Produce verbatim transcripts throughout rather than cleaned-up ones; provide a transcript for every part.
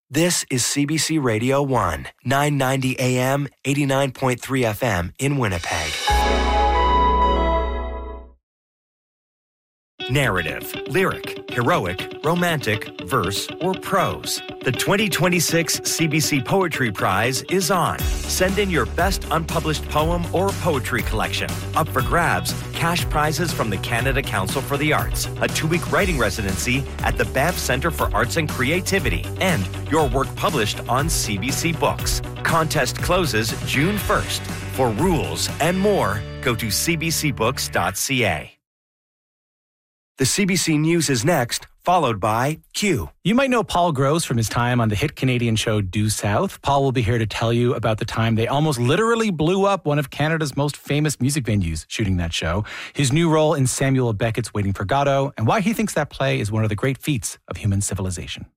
This is C B C Radio one, nine ninety A M, eighty-nine point three F M in Winnipeg. Narrative, lyric, heroic, romantic, verse, or prose. The twenty twenty-six C B C Poetry Prize is on. Send in your best unpublished poem or poetry collection. Up for grabs, cash prizes from the Canada Council for the Arts, a two-week writing residency at the Banff Centre for Arts and Creativity, and your work published on C B C Books. Contest closes June first. For rules and more, go to c b c books dot c a. The C B C News is next, followed by Q. You might know Paul Gross from his time on the hit Canadian show Due South. Paul will be here to tell you about the time they almost literally blew up one of Canada's most famous music venues shooting that show, his new role in Samuel Beckett's Waiting for Godot, and why he thinks that play is one of the great feats of human civilization.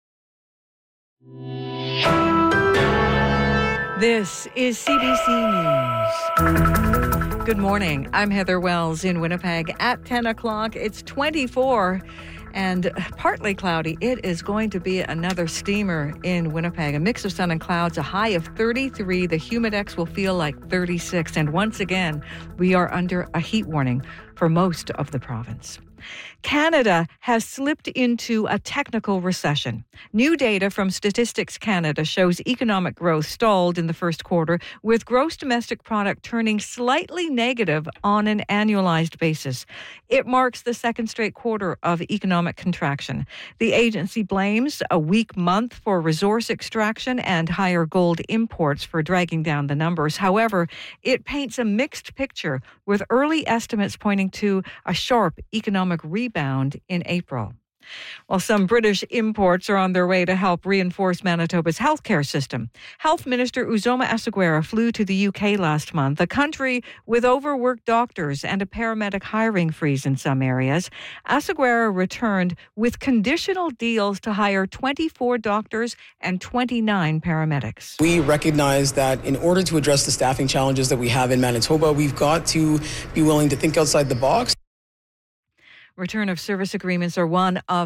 This is C B C News. Good morning. I'm Heather Wells in Winnipeg. At ten o'clock, it's twenty-four and partly cloudy. It is going to be another steamer in Winnipeg. A mix of sun and clouds, a high of thirty-three. The humidex will feel like thirty-six. And once again, we are under a heat warning for most of the province. Canada has slipped into a technical recession. New data from Statistics Canada shows economic growth stalled in the first quarter, with gross domestic product turning slightly negative on an annualized basis. It marks the second straight quarter of economic contraction. The agency blames a weak month for resource extraction and higher gold imports for dragging down the numbers. However, it paints a mixed picture, with early estimates pointing to a sharp economic rebound in April. While some British imports are on their way to help reinforce Manitoba's healthcare system. Health Minister Uzoma Asseguera flew to the U K last month, a country with overworked doctors and a paramedic hiring freeze in some areas. Asseguera returned with conditional deals to hire twenty-four doctors and twenty-nine paramedics. We recognize that in order to address the staffing challenges that we have in Manitoba, we've got to be willing to think outside the box. Return of service agreements are one of